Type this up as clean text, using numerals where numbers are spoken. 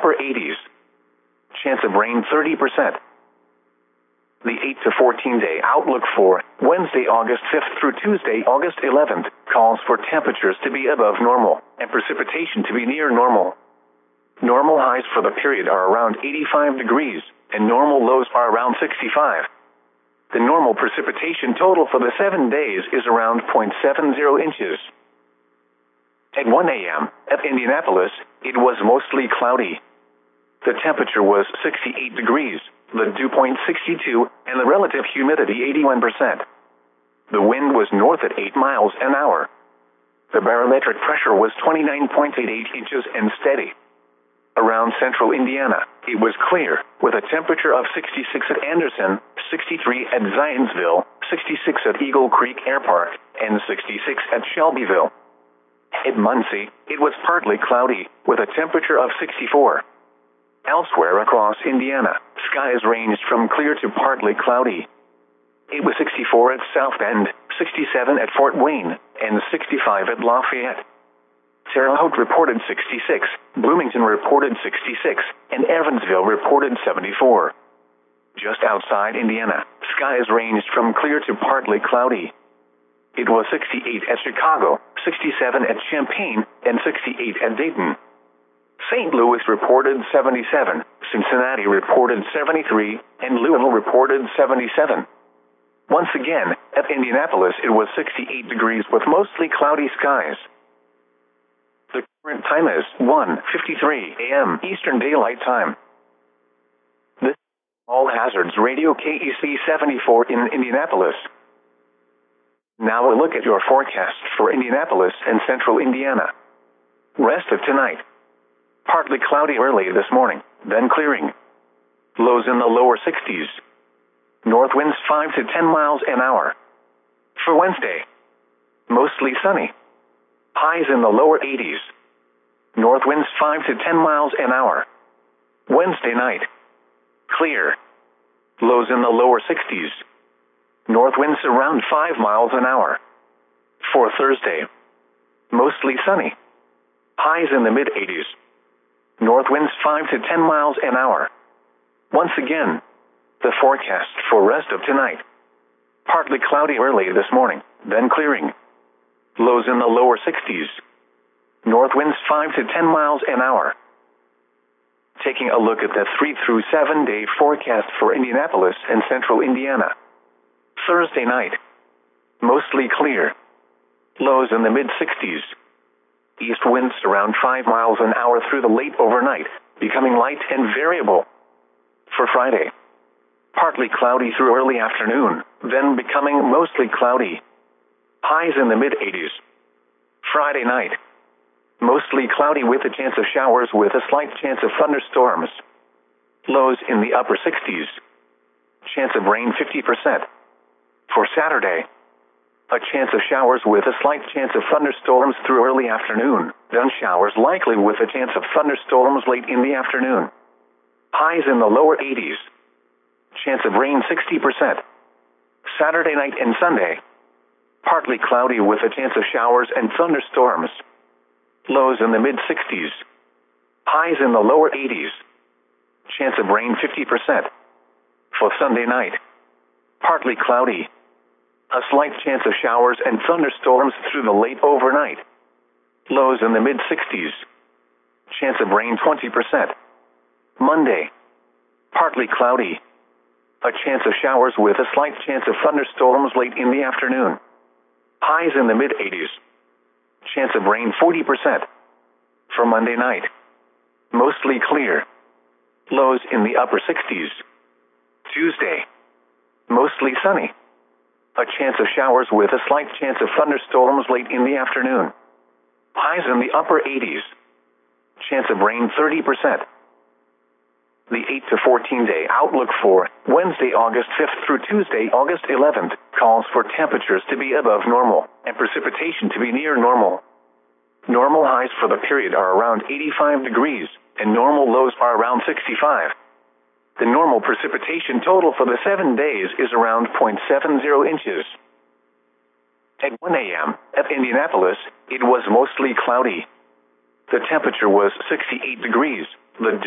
upper 80s. Chance of rain 30%. The 8 to 14 day outlook for Wednesday, August 5th through Tuesday, August 11th, calls for temperatures to be above normal and precipitation to be near normal. Normal highs for the period are around 85 degrees, and normal lows are around 65. The normal precipitation total for the 7 days is around 0.70 inches. At 1 a.m. at Indianapolis, it was mostly cloudy. The temperature was 68 degrees, the dew point 62, and the relative humidity 81%. The wind was north at 8 miles an hour. The barometric pressure was 29.88 inches and steady. Around central Indiana, it was clear, with a temperature of 66 at Anderson, 63 at Zionsville, 66 at Eagle Creek Air Park, and 66 at Shelbyville. At Muncie, it was partly cloudy, with a temperature of 64. Elsewhere across Indiana, skies ranged from clear to partly cloudy. It was 64 at South Bend, 67 at Fort Wayne, and 65 at Lafayette. Terre Haute reported 66, Bloomington reported 66, and Evansville reported 74. Just outside Indiana, skies ranged from clear to partly cloudy. It was 68 at Chicago, 67 at Champaign, and 68 at Dayton. St. Louis reported 77, Cincinnati reported 73, and Louisville reported 77. Once again, at Indianapolis it was 68 degrees with mostly cloudy skies. The current time is 1:53 a.m. Eastern Daylight Time. This is All Hazards Radio KEC 74 in Indianapolis. Now a look at your forecast for Indianapolis and central Indiana. Rest of tonight. Partly cloudy early this morning, then clearing. Lows in the lower 60s. North winds 5 to 10 miles an hour. For Wednesday, mostly sunny. Highs in the lower 80s. North winds 5 to 10 miles an hour. Wednesday night, clear. Lows in the lower 60s. North winds around 5 miles an hour. For Thursday, mostly sunny. Highs in the mid-80s. North winds 5 to 10 miles an hour. Once again, the forecast for rest of tonight. Partly cloudy early this morning, then clearing. Lows in the lower 60s. North winds 5 to 10 miles an hour. Taking a look at the 3 through 7 day forecast for Indianapolis and central Indiana. Thursday night, mostly clear. Lows in the mid-60s. East winds around 5 miles an hour through the late overnight, becoming light and variable. For Friday, partly cloudy through early afternoon, then becoming mostly cloudy. Highs in the mid-80s. Friday night, mostly cloudy with a chance of showers with a slight chance of thunderstorms. Lows in the upper 60s. Chance of rain 50%. For Saturday, a chance of showers with a slight chance of thunderstorms through early afternoon, then showers likely with a chance of thunderstorms late in the afternoon. Highs in the lower 80s. Chance of rain 60%. Saturday night and Sunday, partly cloudy with a chance of showers and thunderstorms. Lows in the mid-60s. Highs in the lower 80s. Chance of rain 50%. For Sunday night, partly cloudy. A slight chance of showers and thunderstorms through the late overnight. Lows in the mid-60s. Chance of rain 20%. Monday, partly cloudy. A chance of showers with a slight chance of thunderstorms late in the afternoon. Highs in the mid-80s. Chance of rain 40%. For Monday night, mostly clear. Lows in the upper 60s. Tuesday, mostly sunny. A chance of showers with a slight chance of thunderstorms late in the afternoon. Highs in the upper 80s. Chance of rain 30%. The 8 to 14 day outlook for Wednesday, August 5th through Tuesday, August 11th, calls for temperatures to be above normal and precipitation to be near normal. Normal highs for the period are around 85 degrees, and normal lows are around 65. The normal precipitation total for the 7 days is around 0.70 inches. At 1 a.m. at Indianapolis, it was mostly cloudy. The temperature was 68 degrees. The